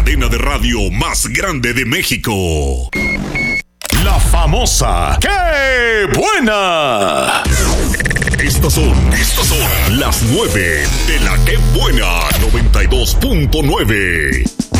cadena de radio más grande de México. La famosa ¡Qué buena! Estas son las 9 de la ¡Qué buena! 92.9.